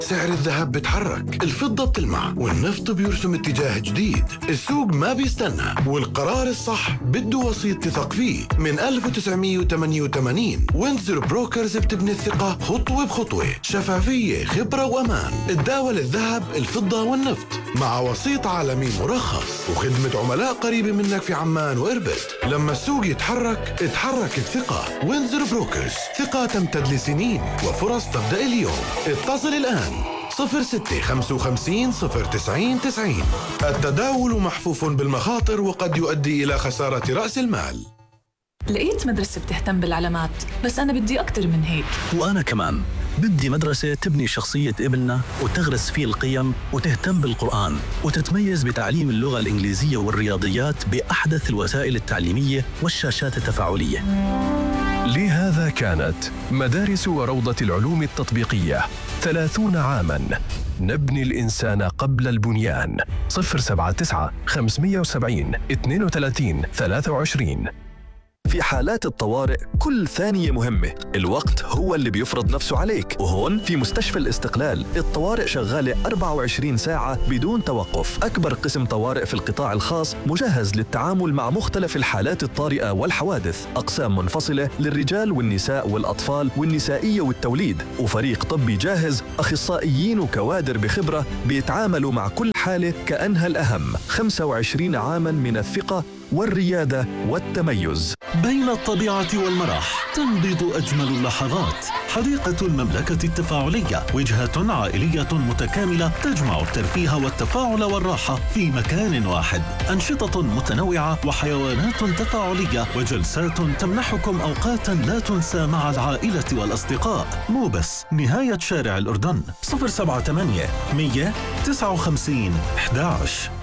سعر الذهب بتحرك، الفضة بتلمع، والنفط بيرسم اتجاه جديد. السوق ما بيستنى، والقرار الصح بده وسيط تثق فيه. من 1988 وينزر بروكرز بتبني الثقة خطوة بخطوة، شفافية، خبرة وأمان. تداول الذهب، الفضة والنفط مع وسيط عالمي مرخص، وخدمة عملاء قريبة منك في عمان وإربد. لما السوق يتحرك، اتحرك الثقة. وينزر بروكرز، ثقة تمتد لسنين وفرص تبدأ اليوم. اتصل الآن 0655 090 90. التداول محفوف بالمخاطر وقد يؤدي إلى خسارة رأس المال. لقيت مدرسة بتهتم بالعلامات، بس أنا بدي أكتر من هيك. وأنا كمان بدي مدرسة تبني شخصية ابننا وتغرس فيه القيم وتهتم بالقرآن وتتميز بتعليم اللغة الإنجليزية والرياضيات بأحدث الوسائل التعليمية والشاشات التفاعلية. لهذا كانت مدارس وروضة العلوم التطبيقية 30 عاماً نبني الإنسان قبل البنيان. 079 570 32 23. في حالات الطوارئ كل ثانية مهمة، الوقت هو اللي بيفرض نفسه عليك. وهون في مستشفى الاستقلال الطوارئ شغالة 24 ساعة بدون توقف. أكبر قسم طوارئ في القطاع الخاص مجهز للتعامل مع مختلف الحالات الطارئة والحوادث. أقسام منفصلة للرجال والنساء والأطفال والنسائية والتوليد، وفريق طبي جاهز، أخصائيين وكوادر بخبرة بيتعاملوا مع كل حالة كأنها الأهم. 25 عاماً من الثقة والريادة والتميز. بين الطبيعة والمرح تنبض أجمل اللحظات. حديقة المملكة التفاعلية، وجهة عائلية متكاملة تجمع الترفيه والتفاعل والراحة في مكان واحد. أنشطة متنوعة وحيوانات تفاعلية وجلسات تمنحكم أوقاتا لا تنسى مع العائلة والأصدقاء. مو بس نهاية شارع الأردن. 078 159 11.